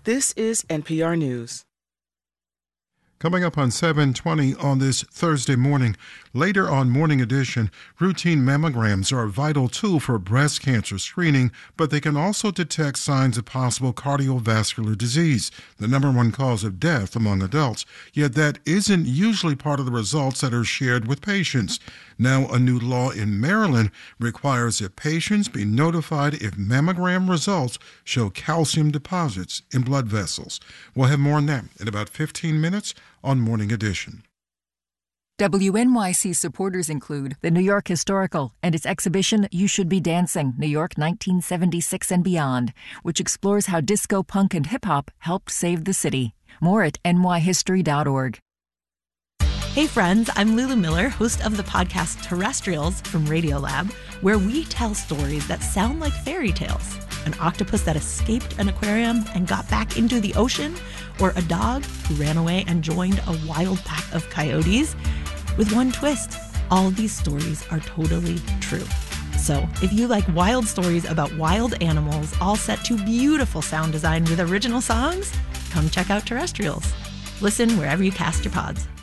This is NPR News. Coming up on 7:20 on this Thursday morning, later on Morning Edition, routine mammograms are a vital tool for breast cancer screening, but they can also detect signs of possible cardiovascular disease, the number one cause of death among adults. Yet that isn't usually part of the results that are shared with patients. Now, a new law in Maryland requires that patients be notified if mammogram results show calcium deposits in blood vessels. We'll have more on that in about 15 minutes on Morning Edition. WNYC supporters include the New York Historical and its exhibition You Should Be Dancing, New York 1976 and Beyond, which explores how disco, punk, and hip-hop helped save the city. More at nyhistory.org. Hey friends, I'm Lulu Miller, host of the podcast Terrestrials from Radiolab, where we tell stories that sound like fairy tales. An octopus that escaped an aquarium and got back into the ocean, or a dog who ran away and joined a wild pack of coyotes. With one twist, all of these stories are totally true. So if you like wild stories about wild animals, all set to beautiful sound design with original songs, come check out Terrestrials. Listen wherever you cast your pods.